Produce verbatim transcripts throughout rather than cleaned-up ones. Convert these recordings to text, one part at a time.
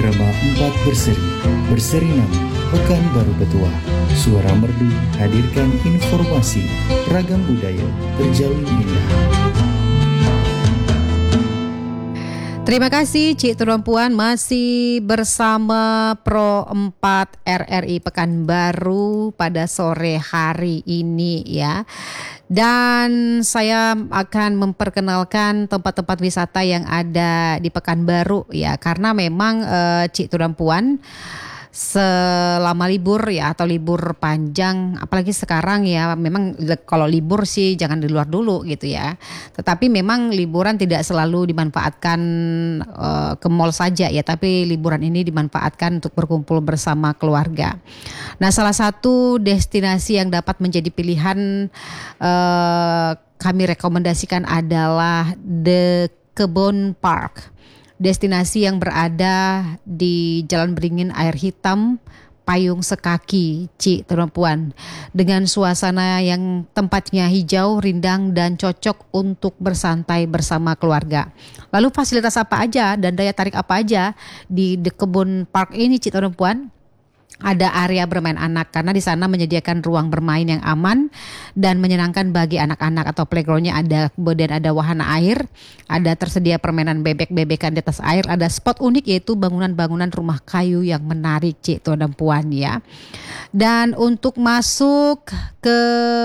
Cakrama empat berseri, berseri nama Pekanbaru Petua. Suara Merdu hadirkan informasi, ragam budaya terjalin indah. Terima kasih Cik Tuan Puan, masih bersama Pro empat R R I Pekanbaru pada sore hari ini ya. Dan saya akan memperkenalkan tempat-tempat wisata yang ada di Pekanbaru ya, karena memang uh, Cik Tuan Puan selama libur ya atau libur panjang, apalagi sekarang ya, memang kalau libur sih jangan di luar dulu gitu ya. Tetapi memang liburan tidak selalu dimanfaatkan uh, ke mall saja ya, tapi liburan ini dimanfaatkan untuk berkumpul bersama keluarga. Nah, salah satu destinasi yang dapat menjadi pilihan uh, kami rekomendasikan adalah The Kebun Park. Destinasi yang berada di Jalan Beringin Air Hitam, payung sekaki, Cik Tuan Puan, dengan suasana yang tempatnya hijau, rindang dan cocok untuk bersantai bersama keluarga. Lalu fasilitas apa aja dan daya tarik apa aja di The Kebun Park ini, Cik Tuan Puan? Ada area bermain anak karena di sana menyediakan ruang bermain yang aman dan menyenangkan bagi anak-anak, atau playgroundnya ada, kemudian ada wahana air, ada tersedia permainan bebek-bebekan di atas air, ada spot unik yaitu bangunan-bangunan rumah kayu yang menarik, Cik Tuan dan Puan ya. Dan untuk masuk ke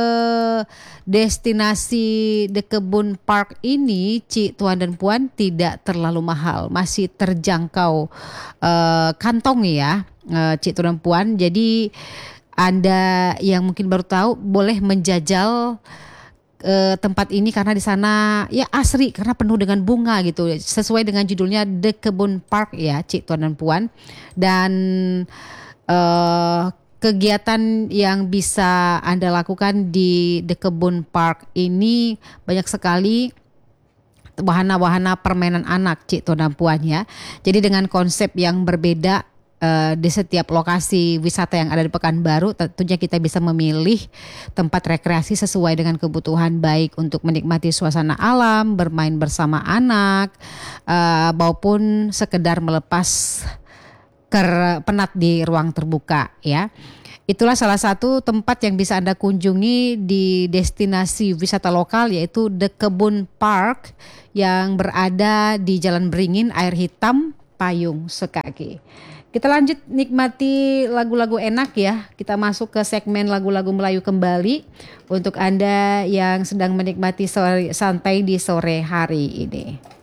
destinasi The Kebun Park ini, Cik Tuan dan Puan, tidak terlalu mahal, masih terjangkau uh, kantong ya. Cik Tuan Puan, jadi Anda yang mungkin baru tahu boleh menjajal uh, tempat ini karena di sana ya asri karena penuh dengan bunga gitu, sesuai dengan judulnya The Kebun Park ya, Cik Tuan dan Puan. Dan uh, kegiatan yang bisa Anda lakukan di The Kebun Park ini banyak sekali, wahana-wahana permainan anak, Cik Tuan dan Puan ya. Jadi dengan konsep yang berbeda Uh, di setiap lokasi wisata yang ada di Pekanbaru, tentunya kita bisa memilih tempat rekreasi sesuai dengan kebutuhan, baik untuk menikmati suasana alam, bermain bersama anak, uh, maupun sekedar melepas ker- penat di ruang terbuka ya. Itulah salah satu tempat yang bisa Anda kunjungi di destinasi wisata lokal, yaitu The Kebun Park yang berada di Jalan Beringin Air Hitam, payung sekaki. Kita lanjut nikmati lagu-lagu enak ya. Kita masuk ke segmen lagu-lagu Melayu kembali untuk Anda yang sedang menikmati sore, santai di sore hari ini.